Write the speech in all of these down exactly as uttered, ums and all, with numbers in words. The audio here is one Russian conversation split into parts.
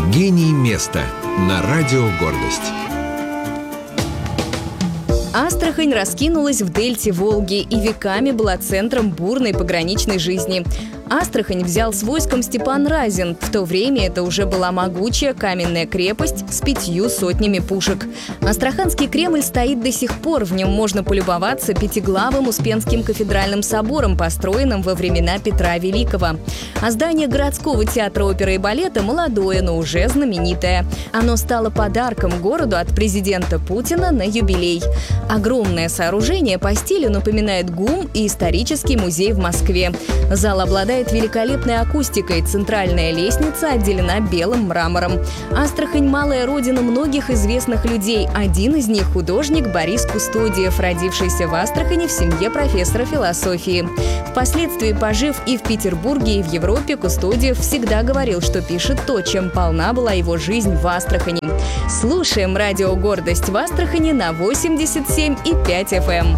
Гений места на радио «Гордость». Астрахань раскинулась в дельте Волги и веками была центром бурной пограничной жизни. Астрахань взял с войском Степан Разин. В то время это уже была могучая каменная крепость с пятью сотнями пушек. Астраханский Кремль стоит до сих пор. В нем можно полюбоваться пятиглавым Успенским кафедральным собором, построенным во времена Петра Великого. А здание городского театра оперы и балета молодое, но уже знаменитое. Оно стало подарком городу от президента Путина на юбилей. Огромное сооружение по стилю напоминает ГУМ и исторический музей в Москве. Зал обладает великолепной акустикой, центральная лестница отделена белым мрамором. Астрахань – малая родина многих известных людей. Один из них – художник Борис Кустодиев, родившийся в Астрахани в семье профессора философии. Впоследствии, пожив и в Петербурге, и в Европе, Кустодиев всегда говорил, что пишет то, чем полна была его жизнь в Астрахани. Слушаем радио «Гордость» в Астрахани на восемьдесят семь и пять эф эм.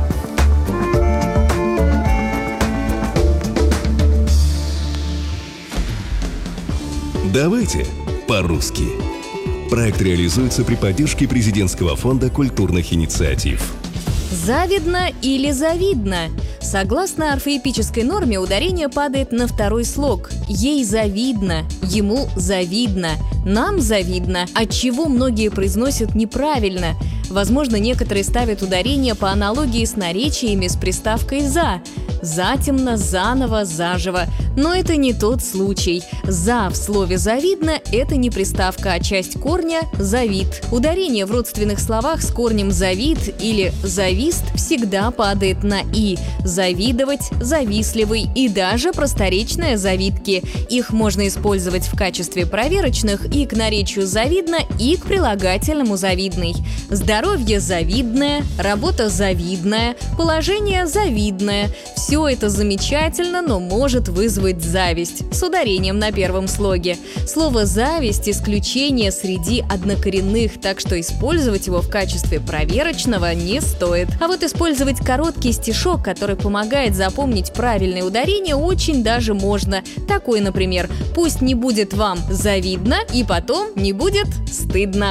Давайте по-русски. Проект реализуется при поддержке Президентского фонда культурных инициатив. Завидно или завидно? Согласно орфоэпической норме, ударение падает на второй слог. Ей завидно, ему завидно, нам завидно, отчего многие произносят неправильно. Возможно, некоторые ставят ударение по аналогии с наречиями с приставкой «за». Затемно, заново, заживо. Но это не тот случай. «За» в слове «завидно» — это не приставка, а часть корня «завид». Ударение в родственных словах с корнем «завид» или «завист» всегда падает на «и». Завидовать, завистливый и даже просторечные завидки. Их можно использовать в качестве проверочных и к наречию «завидно», и к прилагательному «завидный». Здоровье завидное, работа завидная, положение завидное. Все это замечательно, но может вызвать зависть с ударением на первом слоге. Слово «зависть» – исключение среди однокоренных, так что использовать его в качестве проверочного не стоит. А вот использовать короткий стишок, который помогает запомнить правильное ударение, очень даже можно. Такой, например: «Пусть не будет вам завидно, и потом не будет стыдно».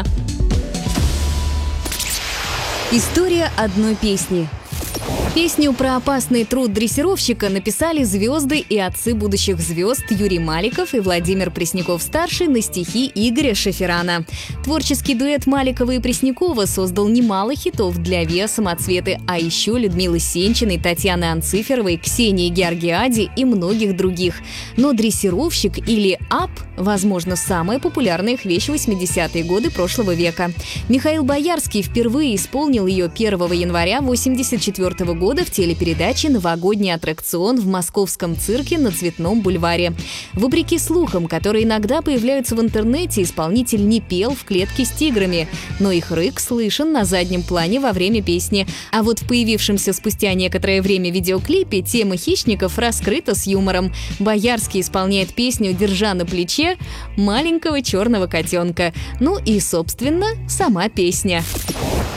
История одной песни. Песню про опасный труд дрессировщика написали звезды и отцы будущих звезд Юрий Маликов и Владимир Пресняков-старший на стихи Игоря Шеферана. Творческий дуэт Маликова и Преснякова создал немало хитов для ВИА «Самоцветы», а еще Людмилы Сенчиной, Татьяны Анциферовой, Ксении Георгиади и многих других. Но дрессировщик или ап, возможно, самая популярная их вещь в восьмидесятые годы прошлого века. Михаил Боярский впервые исполнил ее первого января восемьдесят четвёртого года в телепередаче «Новогодний аттракцион» в московском цирке на Цветном бульваре. Вопреки слухам, которые иногда появляются в интернете, исполнитель не пел в клетке с тиграми, но их рык слышен на заднем плане во время песни. А вот в появившемся спустя некоторое время видеоклипе тема хищников раскрыта с юмором. Боярский исполняет песню, держа на плече маленького черного котенка. Ну и, собственно, сама песня.